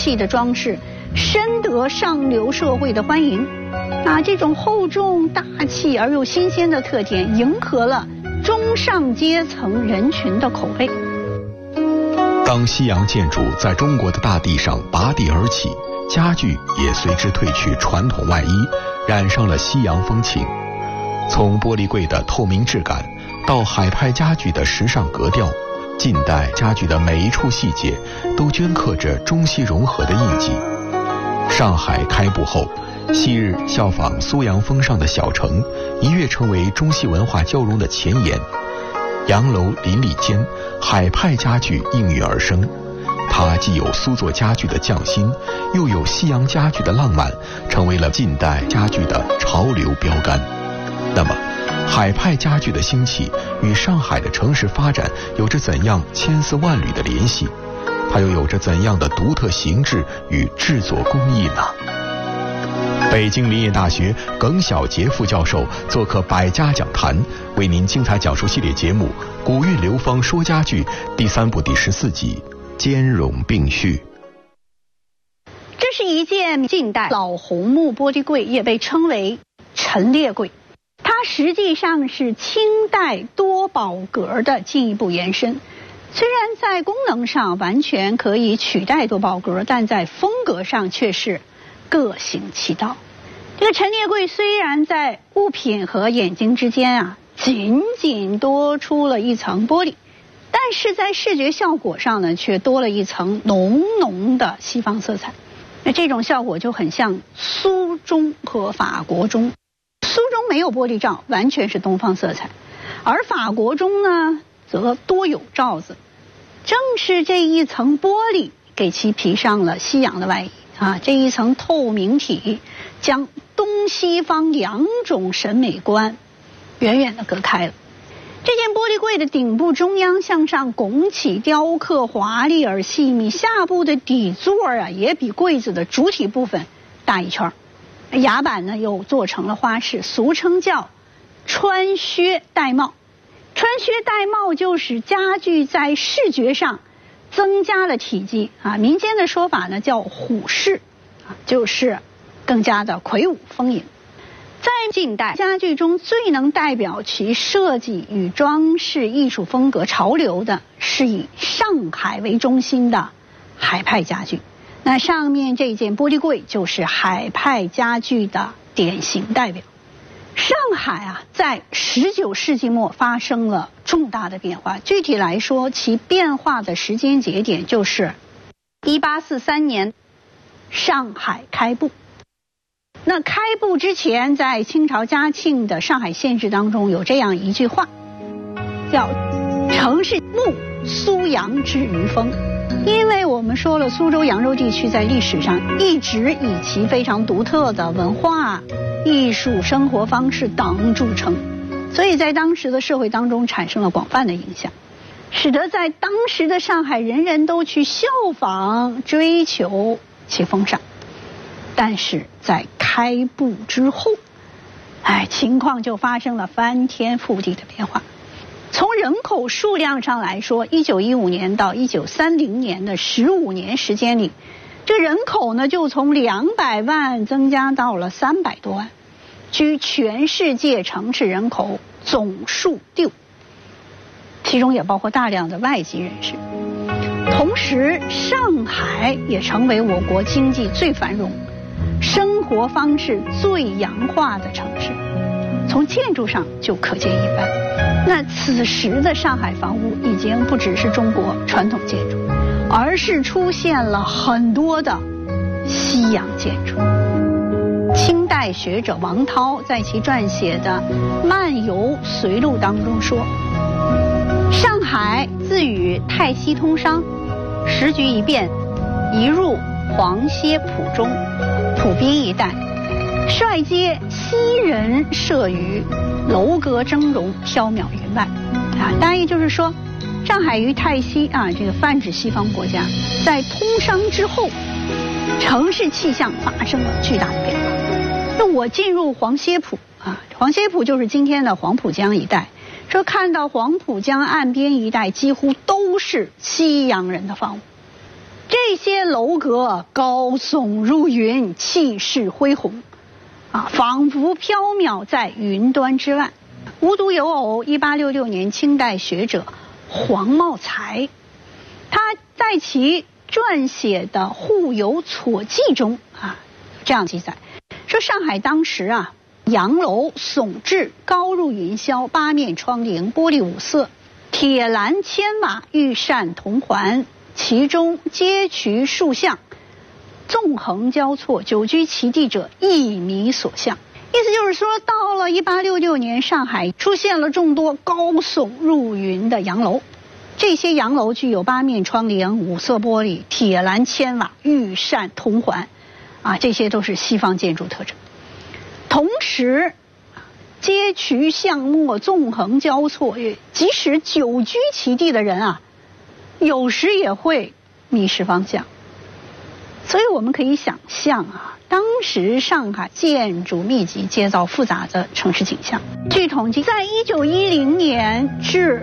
细的装饰，深得上流社会的欢迎。这种厚重大气而又新鲜的特点，迎合了中上阶层人群的口味。 当西洋建筑在中国的大地上拔地而起，家具也随之褪去传统外衣，染上了西洋风情。从玻璃柜的透明质感到海派家具的时尚格调，近代家具的每一处细节都镌刻着中西融合的印记。上海开埠后，昔日效仿苏洋风尚的小城，一跃成为中西文化交融的前沿。洋楼邻里间，海派家具应运而生。它既有苏作家具的匠心，又有西洋家具的浪漫，成为了近代家具的潮流标杆。那么，海派家具的兴起与上海的城市发展有着怎样千丝万缕的联系？它又有着怎样的独特形制与制作工艺呢？北京林业大学耿晓杰副教授做客百家讲坛，为您精彩讲述系列节目《古韵流芳说家具》第3部第14集兼容并蓄。 这是一件近代老红木玻璃柜，也被称为陈列柜。它实际上是清代多宝格的进一步延伸。虽然在功能上完全可以取代多宝格，但在风格上却是各行其道。这个陈列柜虽然在物品和眼睛之间仅仅多出了一层玻璃，但是在视觉效果上呢，却多了一层浓浓的西方色彩。那这种效果就很像苏中和法国中。苏中没有玻璃罩，完全是东方色彩，而法国中呢，则多有罩子。正是这一层玻璃给其披上了西洋的外衣这一层透明体将东西方两种审美观远远地隔开了。这件玻璃柜的顶部中央向上拱起，雕刻华丽而细密，下部的底座也比柜子的主体部分大一圈。牙板呢又做成了花式，俗称叫穿靴戴帽。穿靴戴帽就使家具在视觉上增加了体积民间的说法呢叫虎式就是更加的魁梧丰盈。在近代家具中最能代表其设计与装饰艺术风格潮流的是以上海为中心的海派家具。那上面这件玻璃柜就是海派家具的典型代表。上海在19世纪末发生了重大的变化，具体来说，其变化的时间节点就是1843年上海开埠。那开埠之前，在清朝嘉庆的上海县志当中有这样一句话，叫城市沐苏扬之余风。因为我们说了，苏州扬州地区在历史上一直以其非常独特的文化、艺术、生活方式等著称，所以在当时的社会当中产生了广泛的影响，使得在当时的上海人人都去效仿追求其风尚。但是在开埠之后情况就发生了翻天覆地的变化。从人口数量上来说，1915年到1930年的15年时间里，这人口呢就从200万增加到了300多万，居全世界城市人口总数第5，其中也包括大量的外籍人士。同时，上海也成为我国经济最繁荣、生活方式最洋化的城市，从建筑上就可见一斑。那此时的上海房屋已经不只是中国传统建筑，而是出现了很多的西洋建筑。清代学者王涛在其撰写的《漫游随录》当中说，上海自与泰西通商，时局一变，移入黄歇浦中、浦滨一带，率皆西人设于楼阁峥嵘，缥缈云外大意就是说，上海与泰西这个泛指西方国家，在通商之后，城市气象发生了巨大的变化。那我进入黄歇浦黄歇浦就是今天的黄浦江一带，说看到黄浦江岸边一带几乎都是西洋人的房屋， 这些楼阁高耸入云，气势恢宏，仿佛飘渺在云端之外。无独有偶，1866年清代学者黄茂才，他在其撰写的《户有撮记》中这样记载，说上海当时洋楼耸峙，高入云霄，八面窗棂，玻璃五色，铁栏千瓦，玉扇铜环，其中街渠数巷，纵横交错，久居其地者一米所向。意思就是说，到了1866年，上海出现了众多高耸入云的洋楼，这些洋楼具有八面窗棂、五色玻璃、铁栏千瓦、玉扇铜环，这些都是西方建筑特征。同时，街渠巷陌，纵横交错，即使久居其地的人有时也会迷失方向。所以我们可以想象当时上海建筑密集、街道复杂的城市景象。据统计，在1910年至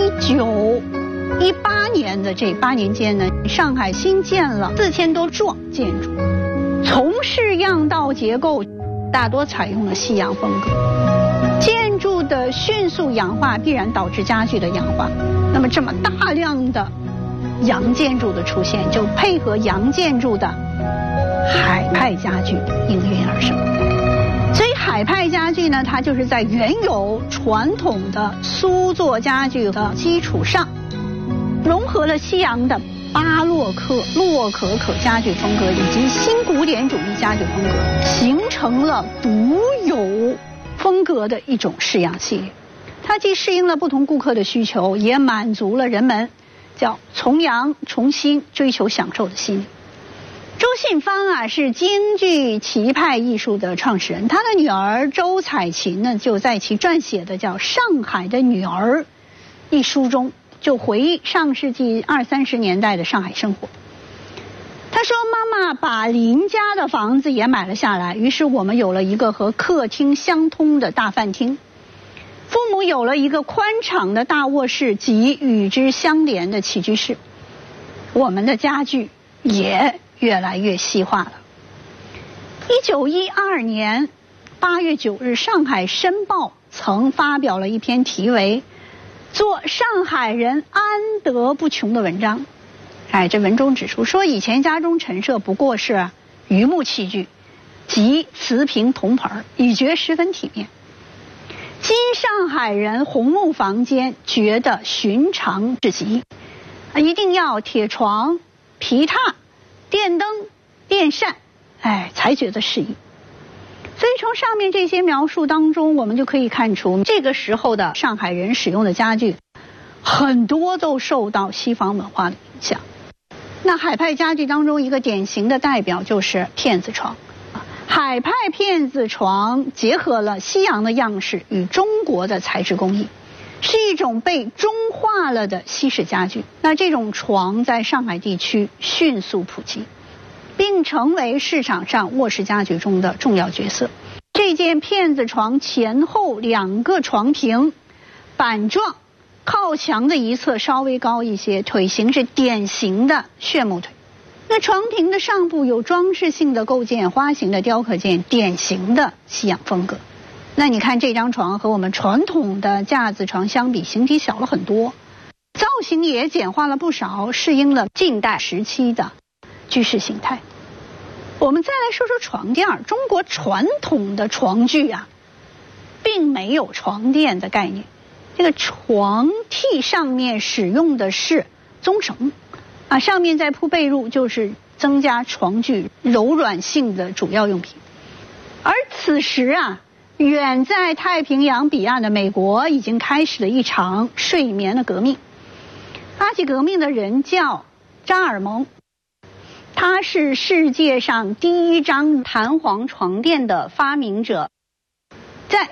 1918年的这8年间呢，上海新建了4000多幢建筑，从式样到结构大多采用了西洋风格。建筑的迅速氧化必然导致家具的氧化，那么这么大量的洋建筑的出现，就配合洋建筑的海派家具应运而生。所以海派家具呢，它就是在原有传统的苏作家具的基础上，融合了西洋的巴洛克、洛可可家具风格以及新古典主义家具风格，形成了独有风格的一种式样系列。它既适应了不同顾客的需求，也满足了人们叫从洋重新追求享受的心理。周信芳是京剧旗派艺术的创始人，他的女儿周采芹呢，就在其撰写的叫《上海的女儿》一书中，就回忆上世纪20、30年代的上海生活。他说，妈妈把邻家的房子也买了下来，于是我们有了一个和客厅相通的大饭厅，父母有了一个宽敞的大卧室及与之相连的起居室，我们的家具也越来越西化了。1912年8月9日，上海申报曾发表了一篇题为《做上海人安得不穷》的文章。这文中指出说，以前家中陈设不过是榆木器具及瓷瓶铜盆，已觉十分体面。今上海人红木房间觉得寻常至极，一定要铁床、皮榻、电灯、电扇，才觉得适宜。所以从上面这些描述当中，我们就可以看出，这个时候的上海人使用的家具很多都受到西方文化的影响。那海派家具当中一个典型的代表就是片子床。海派片子床结合了西洋的样式与中国的材质工艺，是一种被中化了的西式家具。那这种床在上海地区迅速普及，并成为市场上卧室家具中的重要角色。这件片子床前后2个床屏，板状，靠墙的一侧稍微高一些，腿型是典型的炫木腿。那床屏的上部有装饰性的构件，花形的雕刻件，典型的西洋风格。那你看这张床和我们传统的架子床相比，形体小了很多，造型也简化了不少，适应了近代时期的居室形态。我们再来说说床垫。中国传统的床具并没有床垫的概念。这个床屉上面使用的是棕绳，上面再铺被褥，就是增加床具柔软性的主要用品。而此时远在太平洋彼岸的美国已经开始了一场睡眠的革命。发起革命的人叫扎尔蒙，他是世界上第一张弹簧床垫的发明者。在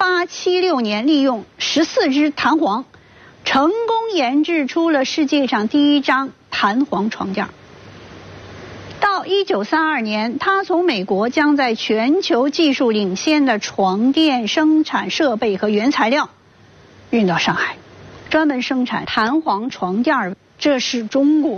1876年，利用14只弹簧，成功研制出了世界上第一张弹簧床垫。到1932年，他从美国将在全球技术领先的床垫生产设备和原材料运到上海，专门生产弹簧床垫。这是中国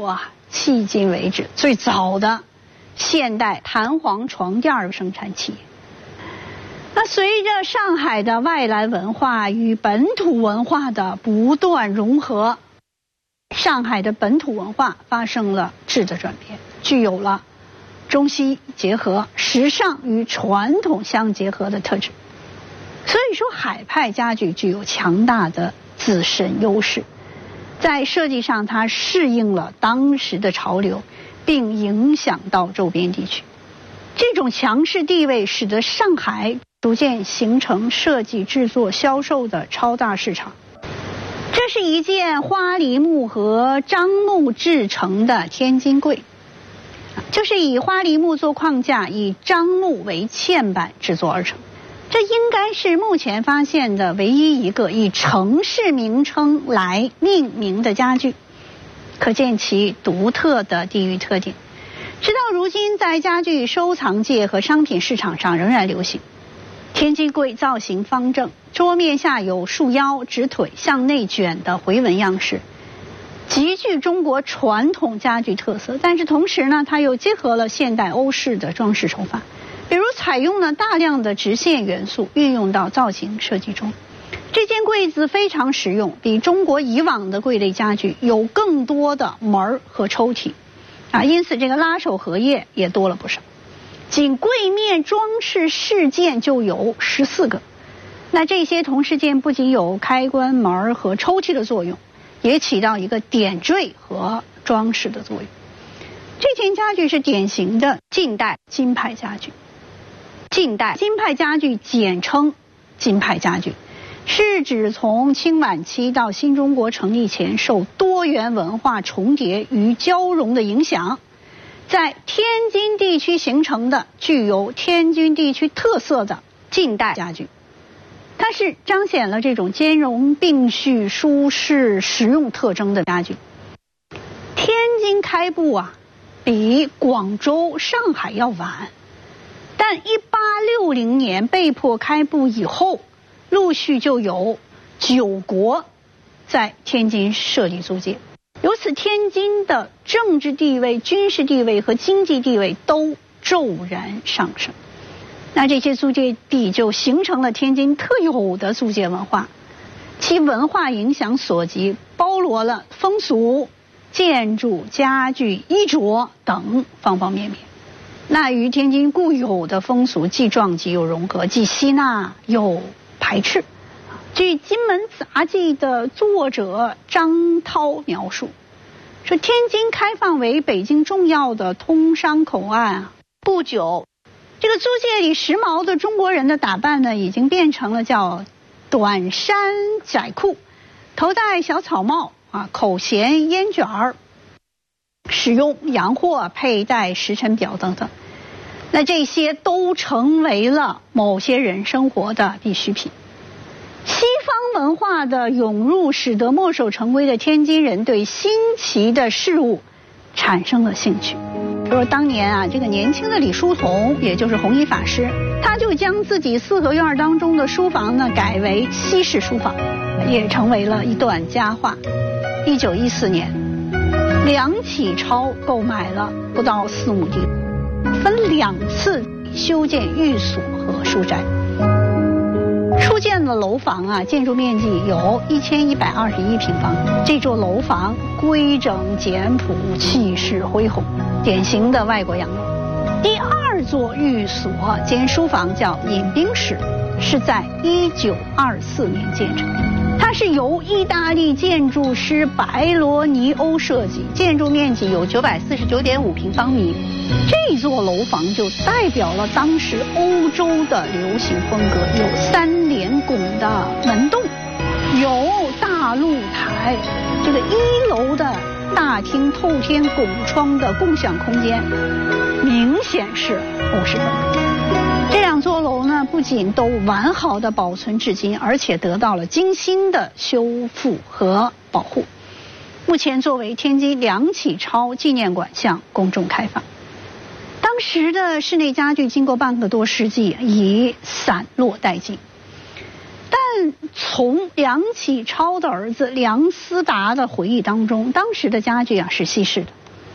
迄今为止最早的现代弹簧床垫生产企业。那随着上海的外来文化与本土文化的不断融合，上海的本土文化发生了质的转变，具有了中西结合、时尚与传统相结合的特质。所以说，海派家具具有强大的自身优势，在设计上它适应了当时的潮流，并影响到周边地区。这种强势地位使得上海逐渐形成设计、制作、销售的超大市场。这是一件花梨木和樟木制成的天津柜，就是以花梨木做框架，以樟木为嵌板制作而成。这应该是目前发现的唯一一个以城市名称来命名的家具，可见其独特的地域特点。直到如今，在家具收藏界和商品市场上仍然流行。天津柜造型方正，桌面下有束腰、直腿、向内卷的回纹样式，极具中国传统家具特色。但是同时呢，它又结合了现代欧式的装饰手法，比如采用了大量的直线元素，运用到造型设计中。这件柜子非常实用，比中国以往的柜类家具有更多的门和抽屉，因此这个拉手荷叶也多了不少。仅柜面装饰饰件就有14个，那这些铜饰件不仅有开关门和抽屉的作用，也起到一个点缀和装饰的作用。这件家具是典型的近代金派家具。近代金派家具简称金派家具，是指从清晚期到新中国成立前受多元文化重叠与交融的影响，在天津地区形成的具有天津地区特色的近代家具。它是彰显了这种兼容并蓄、舒适实用特征的家具。天津开埠比广州、上海要晚，但1860年被迫开埠以后，陆续就有9国在天津设立租界，由此天津的政治地位、军事地位和经济地位都骤然上升。那这些租界地就形成了天津特有的租界文化，其文化影响所及，包罗了风俗、建筑、家具、衣着等方方面面。那与天津固有的风俗既撞击又融合，既吸纳又排斥。据《金门杂记》的作者张涛描述，说天津开放为北京重要的通商口岸不久，这个租界里时髦的中国人的打扮呢，已经变成了叫短衫窄裤，头戴小草帽口衔烟卷儿，使用洋货，佩戴时辰表等等。那这些都成为了某些人生活的必需品。西方文化的涌入，使得墨守成规的天津人对新奇的事物产生了兴趣。比如当年这个年轻的李叔同，也就是弘一法师，他就将自己四合院当中的书房呢改为西式书房，也成为了一段佳话。1914年，梁启超购买了不到4亩地，分2次修建寓所和书斋。初建的楼房建筑面积有1121平方，这座楼房规整简朴，气势恢宏，典型的外国洋楼。第2座寓所兼书房叫饮冰室，是在1924年建成，它是由意大利建筑师白罗尼欧设计，建筑面积有949.5平方米。这座楼房就代表了当时欧洲的流行风格，有3连拱的门洞，有大露台，这个1楼的大厅透天拱窗的共享空间，明显是欧式风格。这2座楼呢，不仅都完好的保存至今，而且得到了精心的修复和保护。目前作为天津梁启超纪念馆向公众开放。当时的室内家具经过半个多世纪已散落殆尽，但从梁启超的儿子梁思达的回忆当中，当时的家具是西式的，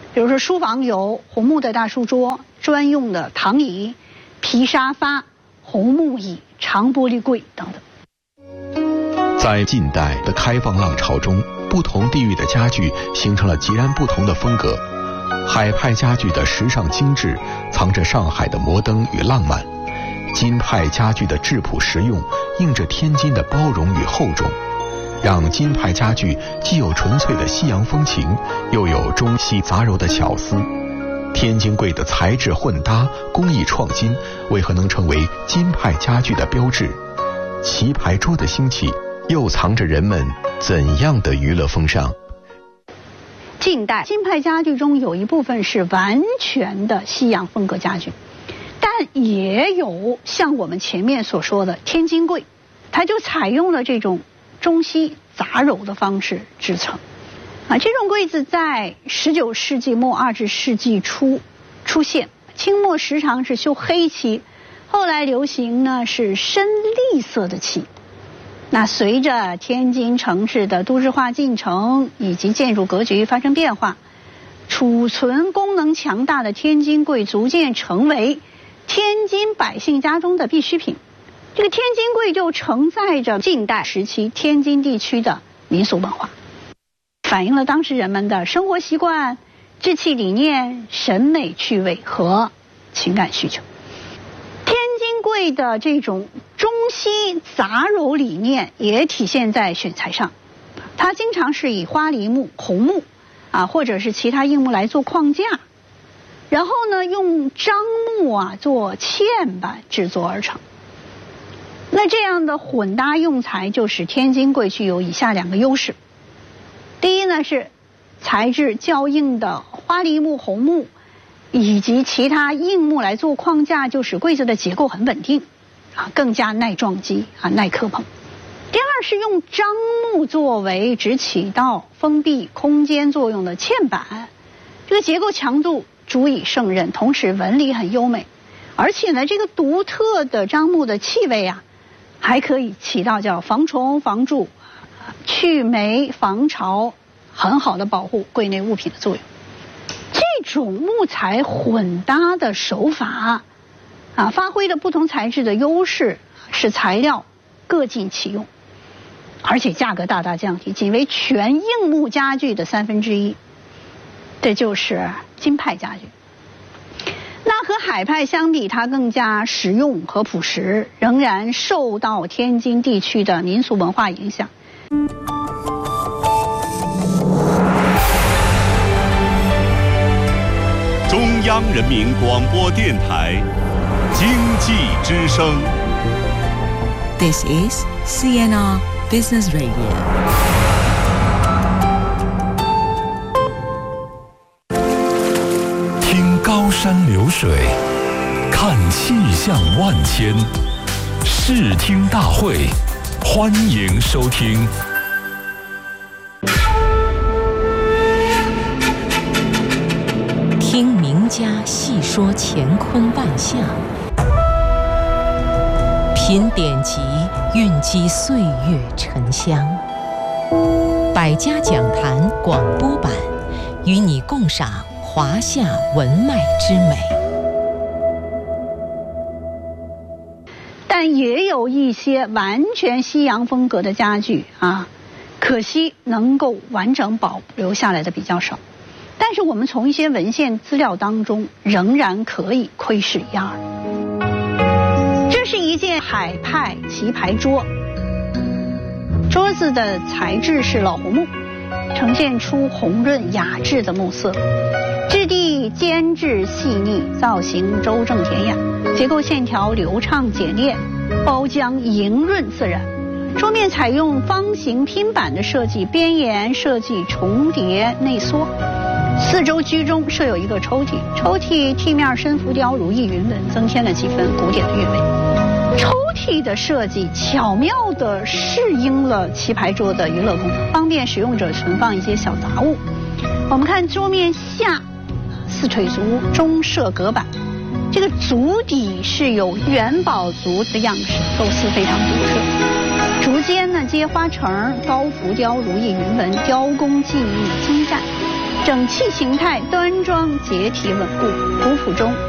比如说书房有红木的大书桌、专用的躺椅、皮沙发、红木椅、长玻璃柜等等。 在近代的开放浪潮中，不同地域的家具形成了截然不同的风格。海派家具的时尚精致，藏着上海的摩登与浪漫；京派家具的质朴实用，映着天津的包容与厚重，让京派家具既有纯粹的西洋风情，又有中西杂糅的巧思。天津柜的材质混搭、工艺创新，为何能成为京派家具的标志？棋牌桌的兴起，又藏着人们怎样的娱乐风尚？ 近代京派家具中有一部分是完全的西洋风格家具，但也有像我们前面所说的天津柜，它就采用了这种中西杂糅的方式制成。这种柜子在19世纪末20世纪初出现，清末时常是修黑漆，后来流行呢是深栗色的漆。那随着天津城市的都市化进程以及建筑格局发生变化，储存功能强大的天津柜逐渐成为天津百姓家中的必需品。这个天津柜就承载着近代时期天津地区的民俗文化，反映了当时人们的生活习惯、志气理念、审美趣味和情感需求。天津柜的这种中西杂糅理念也体现在选材上，它经常是以花梨木、红木或者是其他硬木来做框架，然后呢用樟木做嵌板制作而成。那这样的混搭用材就使天津柜具有以下两个优势。第一呢是材质较硬的花梨木、红木以及其他硬木来做框架，就使柜子的结构很稳定更加耐撞击耐磕碰。第二是用樟木作为只起到封闭空间作用的嵌板，这个结构强度足以胜任，同时纹理很优美，而且呢这个独特的樟木的气味还可以起到叫防虫防蛀、去霉防潮，很好的保护柜内物品的作用。这种木材混搭的手法发挥了不同材质的优势，使材料各尽其用，而且价格大大降低，仅为全硬木家具的1/3。这就是京派家具。那和海派相比，它更加实用和朴实，仍然受到天津地区的民俗文化影响。 中央人民广播电台经济之声。 This is CNR Business Radio. 听高山流水，看气象万千，视听大会，欢迎收听。 听名家细说乾坤万象，品典籍蕴积岁月沉香。百家讲坛广播版，与你共赏华夏文脉之美。 但也有一些完全西洋风格的家具可惜能够完整保留下来的比较少。但是我们从一些文献资料当中仍然可以窥视一二。这是一件海派棋牌桌，桌子的材质是老红木，呈现出红润雅致的木色，质地坚质细腻，造型周正典雅，结构线条流畅简练，包浆莹润自然。桌面采用方形拼板的设计，边沿设计重叠内缩，四周居中设有一个抽屉，抽屉屉面深浮雕如意云纹，增添了几分古典的韵味。抽屉的设计巧妙地适应了棋牌桌的娱乐功能，方便使用者存放一些小杂物。我们看桌面下四腿足中设隔板，这个足底是有元宝足的样式，构思非常独特。竹间呢接花绳，高浮雕如意云纹，雕工技艺精湛。 整器形态端庄、结体稳固，古朴中